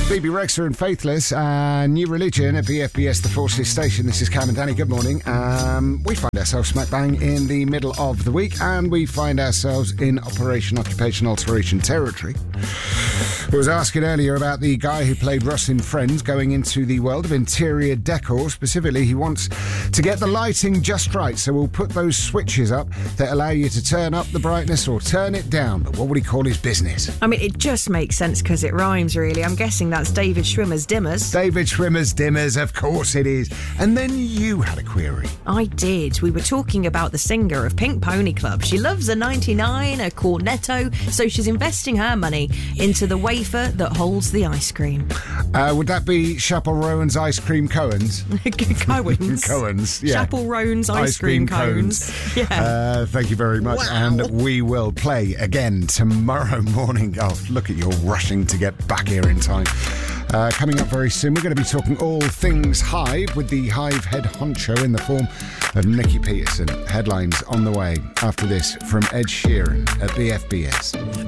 Bebe Rexha and Faithless, New Religion at BFBS, the Forces Station. This is Cam and Danny. Good morning. We find ourselves smack bang in the middle of the week, and we find ourselves in Operation Occupation Alteration territory. I was asking earlier about the guy who played Ross in Friends going into the world of interior decor. Specifically, he wants to get the lighting just right, so we'll put those switches up that allow you to turn up the brightness or turn it down. But what would he call his business? I mean, it just makes sense because it rhymes, really. I'm guessing that's David Schwimmer's Dimmers. David Schwimmer's Dimmers, of course it is. And then you had a query. I did. We were talking about the singer of Pink Pony Club. She loves a 99, a cornetto, so she's investing her money into the wafer that holds the ice cream. Would that be Chapel Rowan's Ice Cream Cones? Cohen's. Cohen's, yeah. Chapel Rowan's Ice Cream Cones. Yeah. Thank you very much. Wow. And we will play again tomorrow morning. Oh, look at you rushing to get back here in time. Coming up very soon, we're going to be talking all things Hive with the Hive head honcho in the form of Nikki Peterson. Headlines on the way after this from Ed Sheeran at BFBS.